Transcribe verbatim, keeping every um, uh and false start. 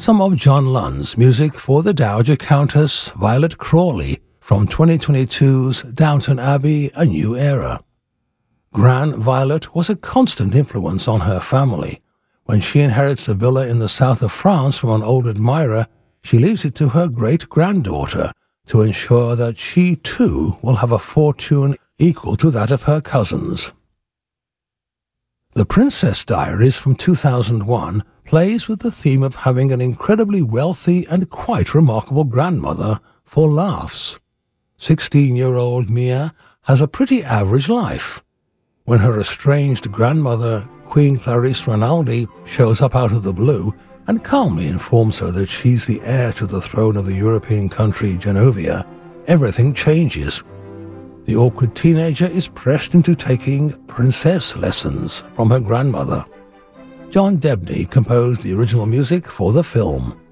some of John Lund's music for the Dowager Countess Violet Crawley from twenty twenty-two's Downton Abbey: A New Era. Gran Violet was a constant influence on her family. When she inherits a villa in the south of France from an old admirer, she leaves it to her great-granddaughter to ensure that she, too, will have a fortune equal to that of her cousins. The Princess Diaries from two thousand one plays with the theme of having an incredibly wealthy and quite remarkable grandmother for laughs. Sixteen-year-old Mia has a pretty average life. When her estranged grandmother, Queen Clarice Rinaldi, shows up out of the blue and calmly informs her that she's the heir to the throne of the European country Genovia, everything changes. The awkward teenager is pressed into taking princess lessons from her grandmother. John Debney composed the original music for the film.